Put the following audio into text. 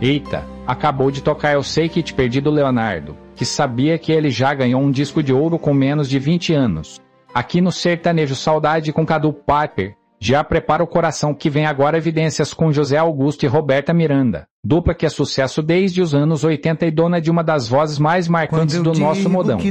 Eita, acabou de tocar Eu Sei Que Te Perdi do Leonardo, que sabia que ele já ganhou um disco de ouro com menos de 20 anos. Aqui no Sertanejo Saudade com Cadu Piper, já prepara o coração que vem agora Evidências com José Augusto e Roberta Miranda, dupla que é sucesso desde os anos 80 e dona de uma das vozes mais marcantes do nosso modão.